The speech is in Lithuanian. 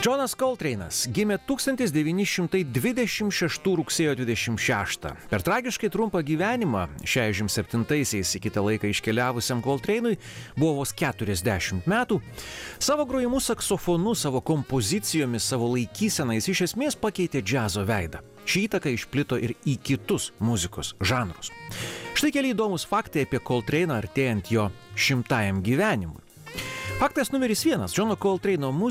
Džonas Coltrane'as gimė 1926 rugsėjo 26. Per tragiškai trumpą gyvenimą 67-aisiais į kitą laiką iškeliavusiam Coltrane'ui buvo vos 40 metų. Savo grojimu saksofonu, savo kompozicijomis, savo laikyseną jis iš esmės pakeitė džiazo veidą. Ši įtaka išplito ir į kitus muzikos žanrus. Štai keli įdomus faktai apie Coltrane'ą artėjant jo 100-ajam gyvenimui. Faktas numeris 1. Džono Coltrane'o